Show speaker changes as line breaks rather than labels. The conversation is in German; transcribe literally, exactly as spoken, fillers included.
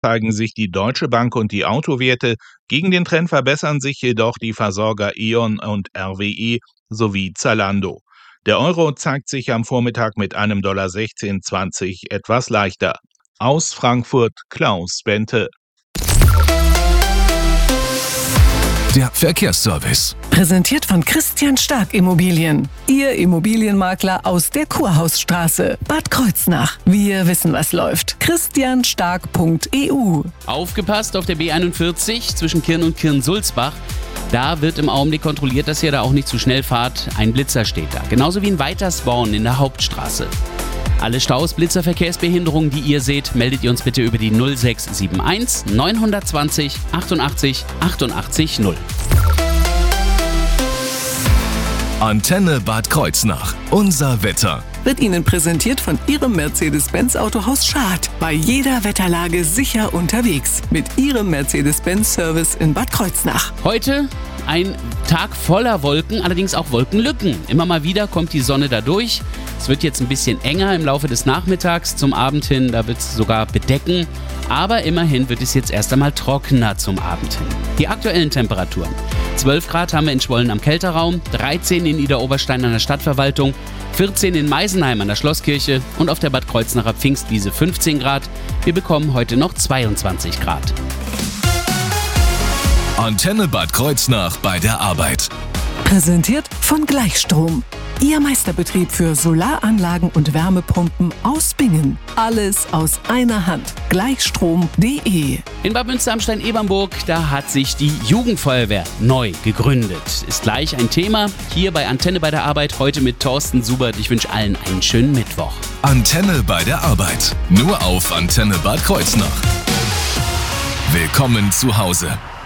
zeigen sich die Deutsche Bank und die Autowerte. Gegen den Trend verbessern sich jedoch die Versorger E.ON und R W E sowie Zalando. Der Euro zeigt sich am Vormittag mit einem Dollar sechzehn zwanzig etwas leichter. Aus Frankfurt Klaus Bente.
Der Verkehrsservice.
Präsentiert von Christian Stark Immobilien. Ihr Immobilienmakler aus der Kurhausstraße, Bad Kreuznach. Wir wissen, was läuft. christian stark punkt e u.
Aufgepasst auf der B einundvierzig zwischen Kirn und Kirn-Sulzbach. Da wird im Augenblick kontrolliert, dass ihr da auch nicht zu schnell fahrt. Ein Blitzer steht da. Genauso wie in Weitersborn in der Hauptstraße. Alle Staus, Blitzer, Verkehrsbehinderungen, die ihr seht, meldet ihr uns bitte über die null sechs sieben eins neun zwei null achtundachtzig achtundachtzig null.
Antenne Bad Kreuznach. Unser Wetter.
Wird Ihnen präsentiert von Ihrem Mercedes-Benz-Autohaus Schad. Bei jeder Wetterlage sicher unterwegs. Mit Ihrem Mercedes-Benz-Service in Bad Kreuznach.
Heute ein Tag voller Wolken, allerdings auch Wolkenlücken. Immer mal wieder kommt die Sonne da durch. Es wird jetzt ein bisschen enger im Laufe des Nachmittags. Zum Abend hin, da wird es sogar bedecken. Aber immerhin wird es jetzt erst einmal trockener zum Abend hin. Die aktuellen Temperaturen. zwölf Grad haben wir in Schwollen am Kälterraum, dreizehn in Idar-Oberstein an der Stadtverwaltung, vierzehn in Meisenheim an der Schlosskirche und auf der Bad Kreuznacher Pfingstwiese fünfzehn Grad. Wir bekommen heute noch zweiundzwanzig Grad.
Antenne Bad Kreuznach bei der Arbeit.
Präsentiert von Gleichstrom. Ihr Meisterbetrieb für Solaranlagen und Wärmepumpen aus Bingen. Alles aus einer Hand. Gleichstrom punkt de.
In Bad Münster am Stein-Ebernburg, da hat sich die Jugendfeuerwehr neu gegründet. Ist gleich ein Thema hier bei Antenne bei der Arbeit, heute mit Thorsten Subert. Ich wünsche allen einen schönen Mittwoch.
Antenne bei der Arbeit. Nur auf Antenne Bad Kreuznach. Willkommen zu Hause.